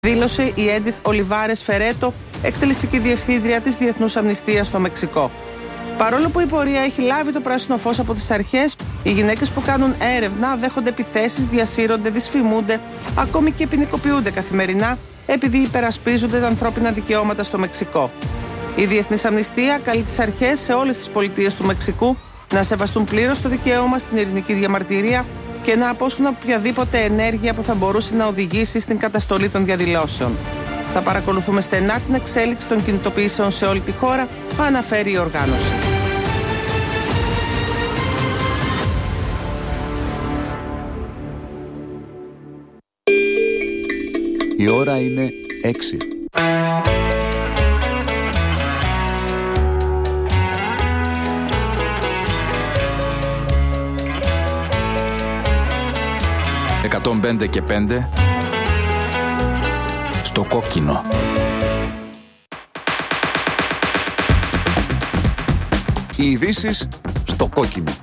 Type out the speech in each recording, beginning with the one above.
Δήλωσε η Έντιθ Ολιβάρες Φερέτο, εκτελεστική διευθύντρια της Διεθνούς Αμνηστίας στο Μεξικό. Παρόλο που η πορεία έχει λάβει το πράσινο φως από τις αρχές, οι γυναίκες που κάνουν έρευνα δέχονται επιθέσεις, διασύρονται, δυσφημούνται, ακόμη και ποινικοποιούνται καθημερινά επειδή υπερασπίζονται τα ανθρώπινα δικαιώματα στο Μεξικό. Η Διεθνής Αμνηστία καλεί τις αρχές σε όλες τις πολιτείες του Μεξικού να σεβαστούν πλήρως το δικαίωμα στην ειρηνική διαμαρτυρία και να απόσχουν οποιαδήποτε ενέργεια που θα μπορούσε να οδηγήσει στην καταστολή των διαδηλώσεων. Θα παρακολουθούμε στενά την εξέλιξη των κινητοποιήσεων σε όλη τη χώρα, αναφέρει η οργάνωση. Η ώρα είναι 6. «105 και 5» στο κόκκινο. Οι ειδήσεις στο κόκκινο.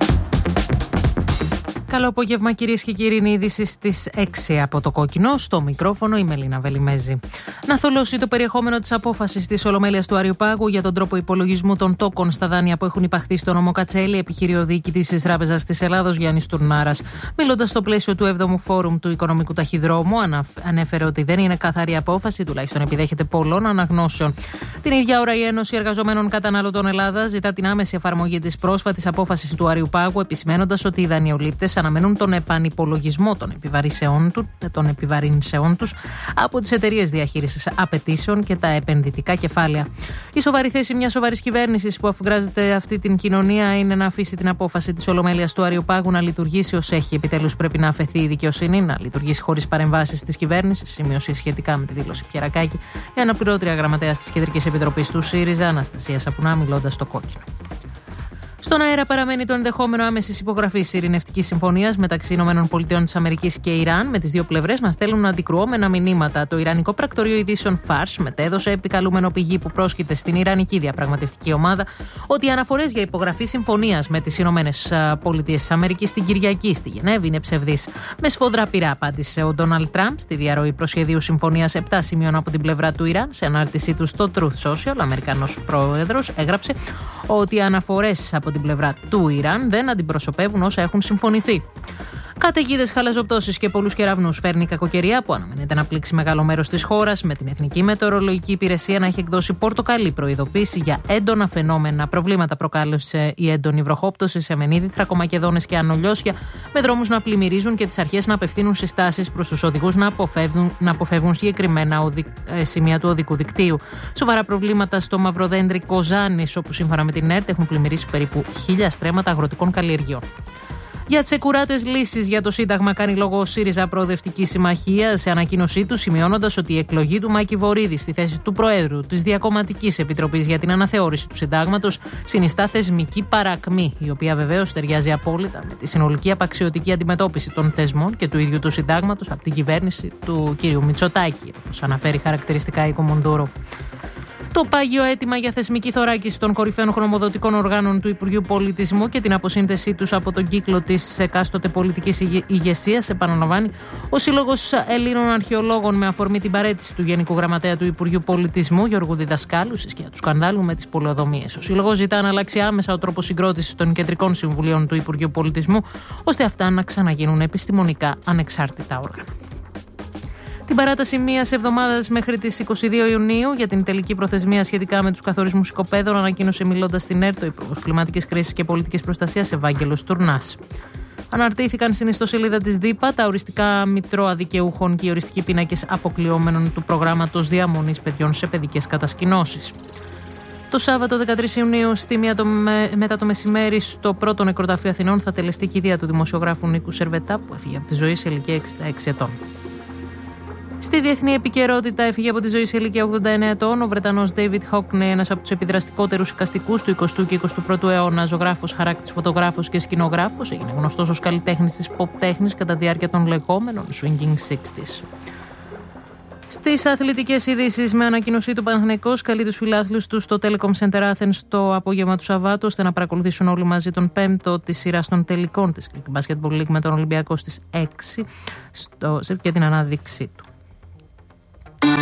Καλό απόγευμα, κυρίες και κύριοι. Είναι οι ειδήσεις στις 6 από το κόκκινο. Στο μικρόφωνο η Μελίνα Βελιμέζη. Να θολώσει το περιεχόμενο της απόφασης της Ολομέλειας του Αριοπάγου για τον τρόπο υπολογισμού των τόκων στα δάνεια που έχουν υπαχθεί στο νόμο Κατσέλη, επιχείρει ο διοικητής της Τράπεζας της Ελλάδος, Γιάννης Τουρνάρας. Μιλώντας στο πλαίσιο του 7ου Φόρουμ του Οικονομικού Ταχυδρόμου, ανέφερε ότι δεν είναι καθαρή απόφαση, τουλάχιστον επιδέχεται πολλών αναγνώσεων. Την ίδια ώρα, η Ένωση Εργαζομένων Καταναλωτών Ελλάδας ζητά την άμεση εφαρμογή της πρόσφατης απόφασης του Αριοπάγου, επισημένοντας ότι οι δανειολήπτες αναμένουν τον επανυπολογισμό των επιβαρύνσεών τους από τις εταιρείες διαχείρισης απαιτήσεων και τα επενδυτικά κεφάλαια. Η σοβαρή θέση μιας σοβαρής κυβέρνησης που αφουγκράζεται αυτή την κοινωνία είναι να αφήσει την απόφαση της Ολομέλειας του Αριοπάγου να λειτουργήσει ως έχει. Επιτέλους, πρέπει να αφαιθεί η δικαιοσύνη να λειτουργήσει χωρίς παρεμβάσεις της κυβέρνησης. Σημείωση σχετικά με τη δήλωση Πιερακάκη, η αναπληρώτρια γραμματέας της Κεντρικής Επιτροπής του ΣΥΡΙΖΑ, Αναστασία Σαπουνά, μιλώντας στο κόκκινο. Στον αέρα παραμένει το ενδεχόμενο άμεσης υπογραφής ειρηνευτικής συμφωνίας μεταξύ ΗΠΑ και Ιράν, με τις δύο πλευρές να στέλνουν αντικρουόμενα μηνύματα. Το Ιρανικό πρακτορείο ειδήσεων Fars μετέδωσε επικαλούμενο πηγή που πρόσκειται στην Ιρανική διαπραγματευτική ομάδα ότι οι αναφορές για υπογραφή συμφωνίας με τις ΗΠΑ στην Κυριακή στη Γενέβη είναι ψευδείς. Με σφοδρά πειρά απάντησε ο Ντόναλντ Τραμπ στη διαρροή προσχεδίου συμφωνίας 7 σημείων από την πλευρά του Ιράν. Σε ανάρτησή του στο Truth Social, ο Αμερικανός πρόεδρος έγραψε ότι οι αναφορές από την πλευρά του Ιράν δεν αντιπροσωπεύουν όσα έχουν συμφωνηθεί. Καταιγίδες, χαλαζοπτώσεις και πολλούς κεραυνούς φέρνει η κακοκαιρία που αναμένεται να πλήξει μεγάλο μέρος της χώρας, με την Εθνική Μετεωρολογική Υπηρεσία να έχει εκδώσει πορτοκαλί προειδοποίηση για έντονα φαινόμενα. Προβλήματα προκάλεσε η έντονη βροχόπτωση σε Μενίδη, Μακεδόνες και Ανολιώσια, με δρόμους να πλημμυρίζουν και τις αρχές να απευθύνουν συστάσεις προς τους οδηγούς να αποφεύγουν συγκεκριμένα σημεία του οδικού δικτύου. Σοβαρά προβλήματα στο Μαυροδέντρι Κοζάνης, όπου σύμφωνα με την ΕΡΤ έχουν πλημμυρίσει περίπου 1.000 στρέμματα αγροτικών καλλιεργειών. Για τις εκουράτες λύσεις για το Σύνταγμα κάνει λόγο ο ΣΥΡΙΖΑ Προοδευτική Συμμαχία σε ανακοίνωσή του, σημειώνοντας ότι η εκλογή του Μάκη Βορίδη στη θέση του Προέδρου της Διακομματικής Επιτροπής για την Αναθεώρηση του Συντάγματος συνιστά θεσμική παρακμή, η οποία βεβαίως ταιριάζει απόλυτα με τη συνολική απαξιωτική αντιμετώπιση των θεσμών και του ίδιου του Συντάγματος από την κυβέρνηση του κ. Μητσοτάκη, όπως αναφέρει χαρακτηριστικά η Κομοντούρο. Το πάγιο αίτημα για θεσμική θωράκιση των κορυφαίων γνωμοδοτικών οργάνων του Υπουργείου Πολιτισμού και την αποσύνθεσή τους από τον κύκλο της εκάστοτε πολιτικής ηγεσίας, επαναλαμβάνει ο Σύλλογος Ελλήνων Αρχαιολόγων με αφορμή την παραίτηση του Γενικού Γραμματέα του Υπουργείου Πολιτισμού, Γιώργου Διδασκάλου, σε σκιά του σκανδάλου με τις πολεοδομίες. Ο Σύλλογος ζητά να αλλάξει άμεσα ο τρόπος συγκρότησης των κεντρικών συμβουλίων του Υπουργείου Πολιτισμού, ώστε αυτά να ξαναγίνουν επιστημονικά ανεξάρτητα όργανα. Την παράταση μιας εβδομάδας μέχρι τις 22 Ιουνίου για την τελική προθεσμία σχετικά με τους καθορισμούς οικοπαίδων ανακοίνωσε μιλώντας στην ΕΡΤ ο Υπουργός Κλιματικής Κρίσης και Πολιτικής Προστασίας Ευάγγελος Τουρνάς. Αναρτήθηκαν στην ιστοσελίδα της ΔΥΠΑ τα οριστικά μητρώα δικαιούχων και οι οριστικοί πίνακες αποκλειόμενων του προγράμματος διαμονής παιδιών σε παιδικές κατασκηνώσεις. Το Σάββατο 13 Ιουνίου, μετά το μεσημέρι, στο πρώτο νεκροταφείο Αθηνών θα τελεστεί κηδεία του δημοσιογράφου Νίκου Σερβετά, που έφυγε από τη ζωή σε ηλικία 66 ετών. Στη διεθνή επικαιρότητα, έφυγε από τη ζωή σε ηλικία 89 ετών ο Βρετανός David Hockney, ένας από τους επιδραστικότερους εικαστικούς του 20ου και 21ου αιώνα, ζωγράφος, χαράκτης, φωτογράφος και σκηνογράφος. Έγινε γνωστός ως καλλιτέχνης της pop τέχνης κατά τη διάρκεια των λεγόμενων Swinging Sixties. Στις αθλητικές ειδήσεις, με ανακοίνωσή του Παναθηναϊκός καλεί τους φιλάθλους του στο Telecom Center Athens το απόγευμα του Σαββάτου, ώστε να παρακολουθήσουν όλοι μαζί τον 5ο της σειράς των τελικών της Greek Basketball League με τον Ολυμπιακό στις 6 και την ανάδειξή του.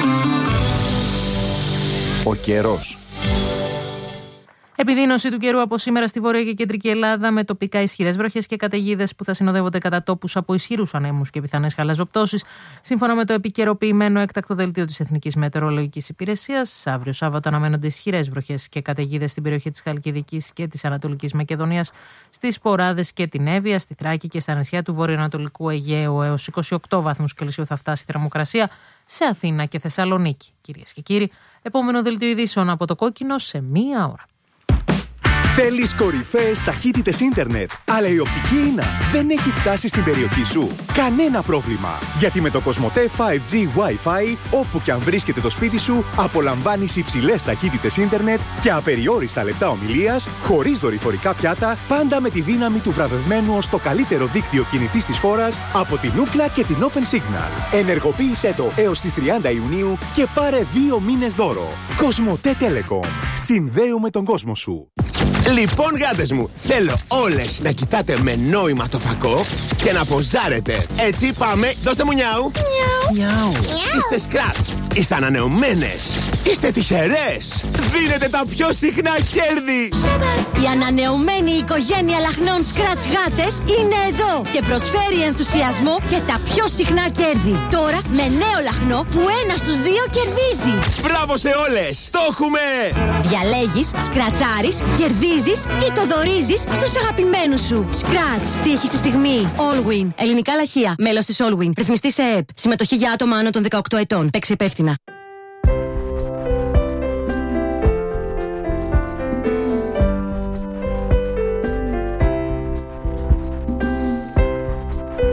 Ο καιρός. Επιδείνωση του καιρού από σήμερα στη Βόρεια και Κεντρική Ελλάδα, με τοπικά ισχυρές βροχές και καταιγίδες που θα συνοδεύονται κατά τόπους από ισχυρούς ανέμους και πιθανές χαλαζοπτώσεις, σύμφωνα με το επικαιροποιημένο έκτακτο δελτίο της Εθνικής Μετεωρολογικής Υπηρεσίας. Αύριο Σάββατο αναμένονται ισχυρές βροχές και καταιγίδες στην περιοχή της Χαλκιδικής και της Ανατολικής Μακεδονίας, στις Ποράδες και την Εύβοια, στη Θράκη και στα νησιά του βορειοανατολικού Αιγαίου. Έως 28 βαθμούς Κελσίου θα φτάσει η θερμοκρασία σε Αθήνα και Θεσσαλονίκη. Κυρίες και κύριοι, επόμενο δελτίο ειδήσεων από το Κόκκινο σε μία ώρα. Θέλεις κορυφαίες ταχύτητες ίντερνετ, αλλά η οπτική ίνα δεν έχει φτάσει στην περιοχή σου? Κανένα πρόβλημα, γιατί με το Κοσμοτέ 5G Wi-Fi, όπου και αν βρίσκεται το σπίτι σου, απολαμβάνεις υψηλές ταχύτητες ίντερνετ και απεριόριστα λεπτά ομιλίας, χωρίς δορυφορικά πιάτα, πάντα με τη δύναμη του βραβευμένου ως το καλύτερο δίκτυο κινητής της χώρας από την Ookla και την Open Signal. Ενεργοποίησέ το έως τις 30 Ιουνίου και πάρε 2 μήνες δώρο. Κοσμοτέ Telecom. Συνδέουμε τον κόσμο σου. Λοιπόν, γάτες μου, θέλω όλες να κοιτάτε με νόημα το φακό και να ποζάρετε. Έτσι, πάμε, δώστε μου νιάου. Νιάου. Είστε σκράτς, είστε ανανεωμένες, είστε τυχερές. Δίνετε τα πιο συχνά κέρδη. Η ανανεωμένη οικογένεια λαχνών Scratch γάτες είναι εδώ και προσφέρει ενθουσιασμό και τα πιο συχνά κέρδη. Τώρα με νέο λαχνό που 1 στους 2 κερδίζει. Μπράβο σε όλες, το έχουμε! Διαλέγεις, σκρατσάρεις, κερδίζεις ή το δωρίζεις στους αγαπημένους σου. Scratch, τύχη στη στιγμή. Allwin, ελληνικά λαχεία, μέλος της Allwin. Ρυθμιστή σε ΕΕΠ. Συμμετοχή για άτομα άνω των 18 ετών. Παίξε υπεύθυνα.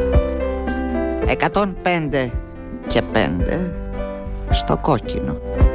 «105 και 5 στο Κόκκινο».